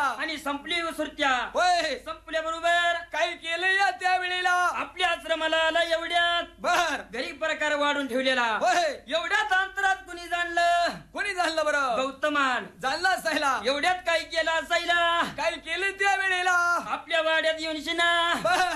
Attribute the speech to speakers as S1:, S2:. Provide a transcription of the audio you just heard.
S1: आणि संपली सुरत्या.
S2: होय.
S1: संपल्याबरोबर
S2: काय केलं या त्या वेळेला
S1: आपल्या आश्रमाला आला एवढ्यात
S2: बर
S1: गरीब प्रकार वाढून ठेवलेला.
S2: होय.
S1: एवढ्याच अंतरात कुणी जाणलं?
S2: कोणी जाणलं बरं?
S1: गौतमान.
S2: जाणला असायला.
S1: एवढ्यात काय केलं असायला?
S2: काय केलं त्या वेळेला
S1: आपल्या वाड्यात येऊन शिना